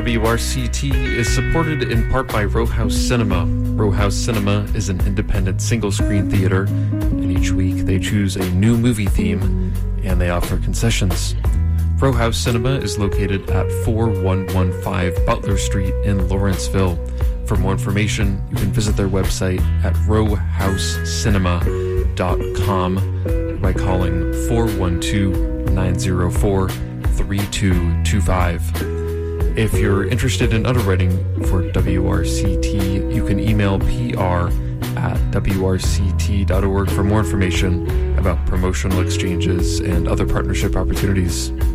WRCT is supported in part by Row House Cinema. Row House Cinema is an independent single-screen theater, and each week they choose a new movie theme, and they offer concessions. Row House Cinema is located at 4115 Butler Street in Lawrenceville. For more information, you can visit their website at rowhousecinema.com by calling 412-904-3225. If you're interested in underwriting for WRCT, you can email pr@wrct.org for more information about promotional exchanges and other partnership opportunities.